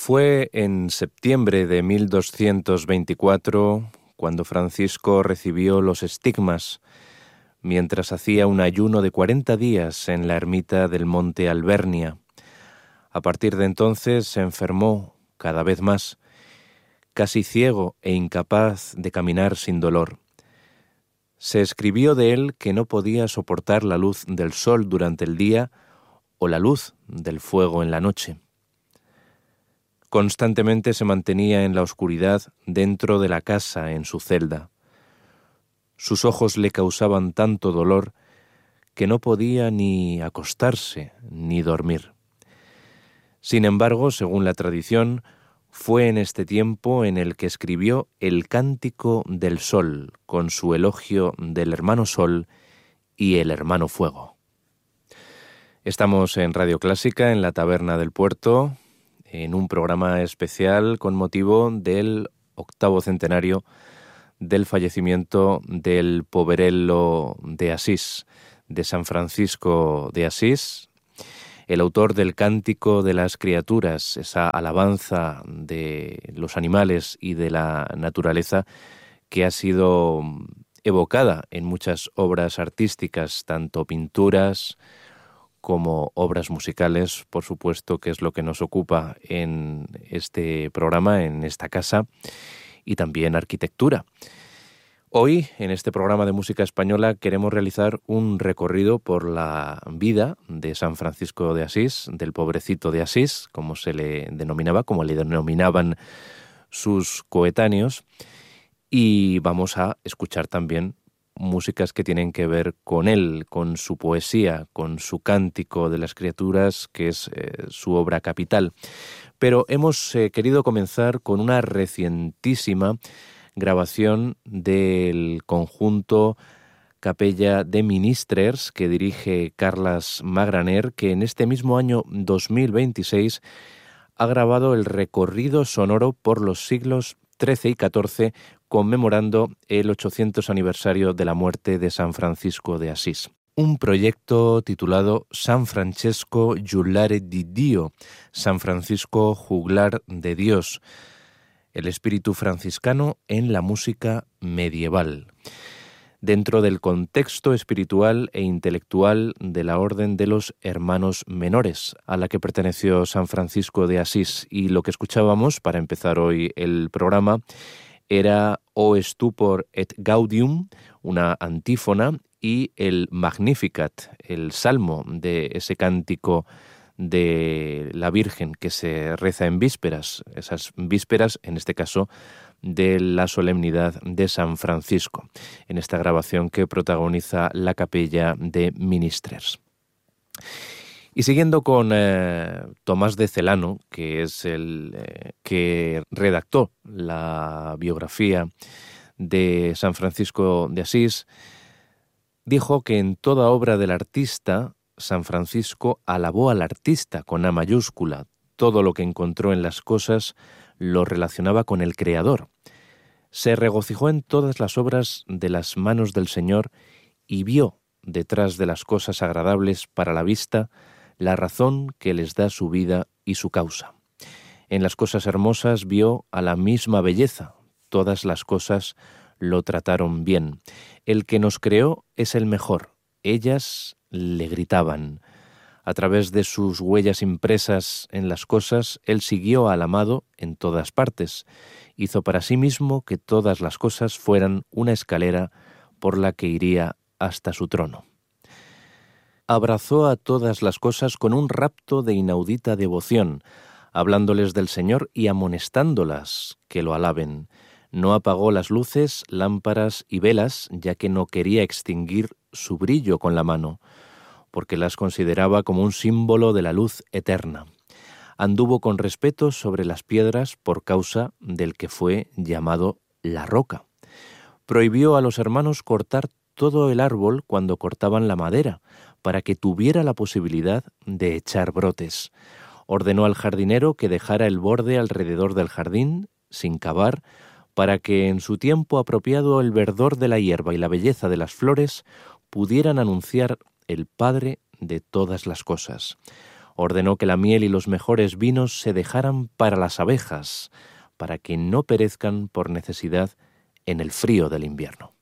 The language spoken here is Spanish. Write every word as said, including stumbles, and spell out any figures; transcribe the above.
Fue en septiembre de mil doscientos veinticuatro cuando Francisco recibió los estigmas mientras hacía un ayuno de cuarenta días en la ermita del monte Albernia. A partir de entonces se enfermó cada vez más, casi ciego e incapaz de caminar sin dolor. Se escribió de él que no podía soportar la luz del sol durante el día o la luz del fuego en la noche. Constantemente se mantenía en la oscuridad dentro de la casa en su celda. Sus ojos le causaban tanto dolor que no podía ni acostarse ni dormir. Sin embargo, según la tradición, fue en este tiempo en el que escribió el Cántico del Sol, con su elogio del hermano Sol y el hermano Fuego. Estamos en Radio Clásica, en la Taberna del Puerto, en un programa especial con motivo del octavo centenario del fallecimiento del Poverello de Asís, de San Francisco de Asís, el autor del Cántico de las Criaturas, esa alabanza de los animales y de la naturaleza que ha sido evocada en muchas obras artísticas, tanto pinturas como obras musicales, por supuesto, que es lo que nos ocupa en este programa, en esta casa, y también arquitectura. Hoy, en este programa de música española, queremos realizar un recorrido por la vida de San Francisco de Asís, del pobrecito de Asís, como se le denominaba, como le denominaban sus coetáneos, y vamos a escuchar también músicas que tienen que ver con él, con su poesía, con su Cántico de las Criaturas, que es eh, su obra capital. Pero hemos eh, querido comenzar con una recientísima grabación del conjunto Capella de Ministrers que dirige Carles Magraner, que en este mismo año dos mil veintiséis ha grabado el recorrido sonoro por los siglos trece y catorce, conmemorando el ochocientos aniversario de la muerte de San Francisco de Asís. Un proyecto titulado San Francesco Giullare di Dio, San Francisco Juglar de Dios, el espíritu franciscano en la música medieval, dentro del contexto espiritual e intelectual de la Orden de los Hermanos Menores, a la que perteneció San Francisco de Asís. Y lo que escuchábamos para empezar hoy el programa era O Stupor et Gaudium, una antífona, y el Magnificat, el salmo de ese cántico de la Virgen que se reza en vísperas, esas vísperas, en este caso, de la solemnidad de San Francisco, en esta grabación que protagoniza la Capella de Ministrers. Y siguiendo con eh, Tomás de Celano, que es el eh, que redactó la biografía de San Francisco de Asís, dijo que en toda obra del artista, San Francisco alabó al artista con A mayúscula. Todo lo que encontró en las cosas lo relacionaba con el Creador. Se regocijó en todas las obras de las manos del Señor y vio, detrás de las cosas agradables para la vista, la razón que les da su vida y su causa. En las cosas hermosas vio a la misma belleza. Todas las cosas lo trataron bien. El que nos creó es el mejor. Ellas le gritaban. A través de sus huellas impresas en las cosas, él siguió al amado en todas partes. Hizo para sí mismo que todas las cosas fueran una escalera por la que iría hasta su trono. Abrazó a todas las cosas con un rapto de inaudita devoción, hablándoles del Señor y amonestándolas que lo alaben. No apagó las luces, lámparas y velas, ya que no quería extinguir su brillo con la mano, porque las consideraba como un símbolo de la luz eterna. Anduvo con respeto sobre las piedras por causa del que fue llamado la roca. Prohibió a los hermanos cortar todo el árbol cuando cortaban la madera, para que tuviera la posibilidad de echar brotes. Ordenó al jardinero que dejara el borde alrededor del jardín, sin cavar, para que en su tiempo apropiado el verdor de la hierba y la belleza de las flores pudieran anunciar el Padre de todas las cosas. ordenó que la miel y los mejores vinos se dejaran para las abejas, para que no perezcan por necesidad en el frío del invierno.